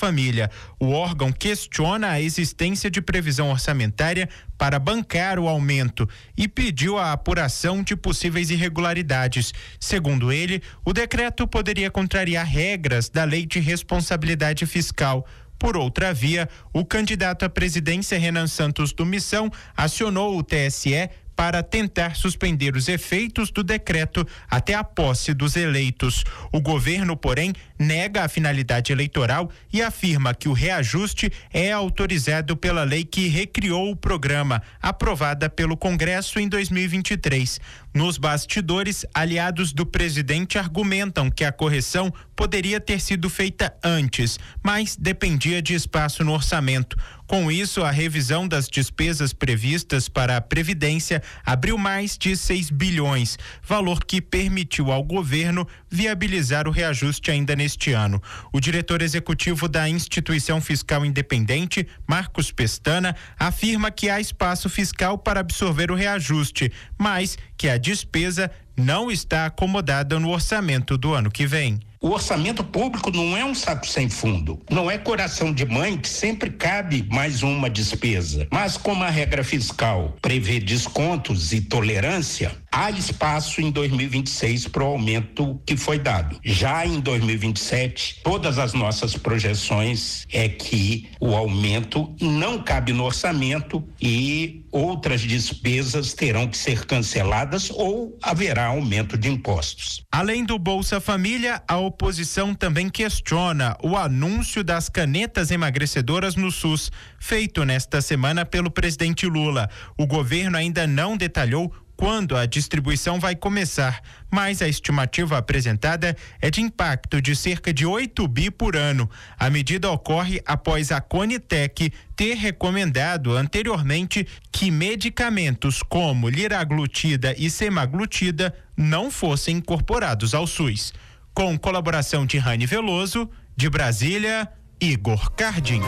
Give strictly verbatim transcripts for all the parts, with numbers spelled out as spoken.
Família. O órgão questiona a existência de previsão orçamentária para bancar o aumento e pediu a apuração de possíveis irregularidades. Segundo ele, o decreto poderia contrariar regras da Lei de Responsabilidade Fiscal. Por outra via, o candidato à presidência Renan Santos do Missão acionou o T S E para tentar suspender os efeitos do decreto até a posse dos eleitos. O governo, porém, nega a finalidade eleitoral e afirma que o reajuste é autorizado pela lei que recriou o programa, aprovada pelo Congresso em dois mil e vinte e três. Nos bastidores, aliados do presidente argumentam que a correção poderia ter sido feita antes, mas dependia de espaço no orçamento. Com isso, a revisão das despesas previstas para a Previdência abriu mais de seis bilhões, valor que permitiu ao governo viabilizar o reajuste ainda neste ano. O diretor executivo da Instituição Fiscal Independente, Marcos Pestana, afirma que há espaço fiscal para absorver o reajuste, mas que a despesa não está acomodada no orçamento do ano que vem. O orçamento público não é um saco sem fundo, não é coração de mãe que sempre cabe mais uma despesa. Mas como a regra fiscal prevê descontos e tolerância, há espaço em dois mil e vinte e seis para o aumento que foi dado. Já em dois mil e vinte e sete, todas as nossas projeções é que o aumento não cabe no orçamento e outras despesas terão que ser canceladas ou haverá aumento de impostos. Além do Bolsa Família, a oposição também questiona o anúncio das canetas emagrecedoras no SUS, feito nesta semana pelo presidente Lula. O governo ainda não detalhou quando a distribuição vai começar, mas a estimativa apresentada é de impacto de cerca de oito bi por ano. A medida ocorre após a Conitec ter recomendado anteriormente que medicamentos como liraglutida e semaglutida não fossem incorporados ao SUS. Com colaboração de Rani Veloso, de Brasília, Igor Cardim.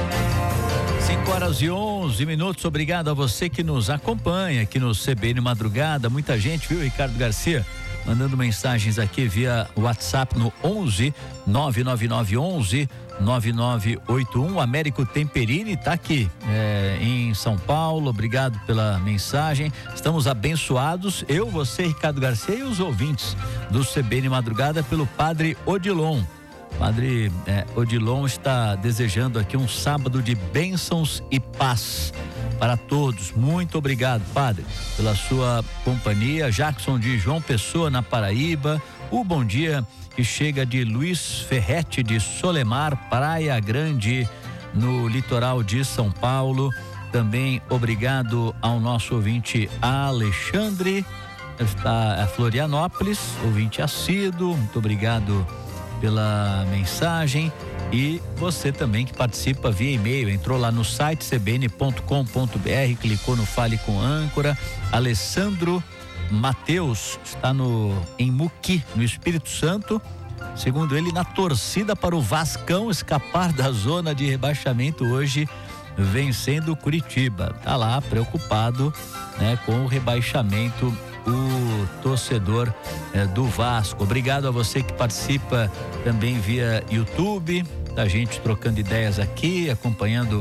cinco horas e onze minutos, obrigado a você que nos acompanha aqui no C B N Madrugada, muita gente, viu, Ricardo Garcia, mandando mensagens aqui via WhatsApp no onze nove nove nove onze nove nove oito um. Américo Temperini está aqui é, em São Paulo, obrigado pela mensagem, estamos abençoados, eu, você, Ricardo Garcia e os ouvintes do C B N Madrugada pelo Padre Odilon. Padre eh, Odilon está desejando aqui um sábado de bênçãos e paz para todos. Muito obrigado, Padre, pela sua companhia. Jackson de João Pessoa, na Paraíba. O bom dia que chega de Luiz Ferretti de Solemar, Praia Grande, no litoral de São Paulo. Também obrigado ao nosso ouvinte Alexandre, está a Florianópolis, ouvinte assíduo. Muito obrigado pela mensagem, e você também que participa via e-mail, entrou lá no site c b n ponto com ponto b r, clicou no Fale com Âncora. Alessandro Mateus está no em Muqui, no Espírito Santo, segundo ele, na torcida para o Vascão escapar da zona de rebaixamento hoje, vencendo o Curitiba. Tá lá preocupado, né, com o rebaixamento, o torcedor eh, do Vasco. Obrigado a você que participa também via YouTube, a gente trocando ideias aqui, acompanhando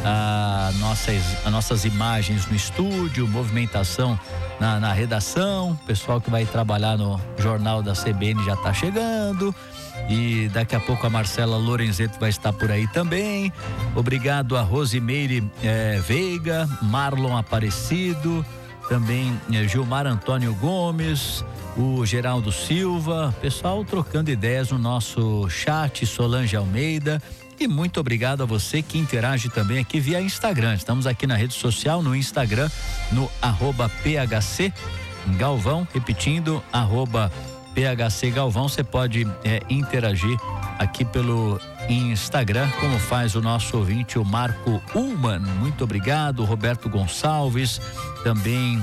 a nossas, as nossas imagens no estúdio, movimentação na, na redação, pessoal que vai trabalhar no Jornal da C B N já está chegando, e daqui a pouco a Marcela Lorenzeto vai estar por aí também. Obrigado a Rosimeire eh, Veiga, Marlon Aparecido, também eh, Gilmar Antônio Gomes, o Geraldo Silva, pessoal trocando ideias no nosso chat, Solange Almeida. E muito obrigado a você que interage também aqui via Instagram. Estamos aqui na rede social, no Instagram, no arroba P H C Galvão, repetindo, arroba P H C Galvão. Você pode é, interagir aqui pelo Instagram, como faz o nosso ouvinte, o Marco Ullman. Muito obrigado, o Roberto Gonçalves, também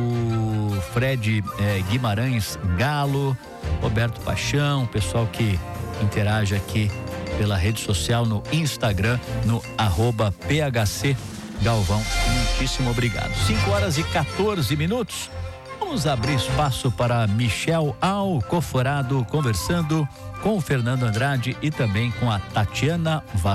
o Fred é, Guimarães Galo, Roberto Paixão, pessoal que interage aqui pela rede social no Instagram, no arroba P H C Galvão. Muitíssimo obrigado. cinco horas e quatorze minutos. Vamos abrir espaço para Michel Alcoforado conversando com o Fernando Andrade e também com a Tatiana Vaz.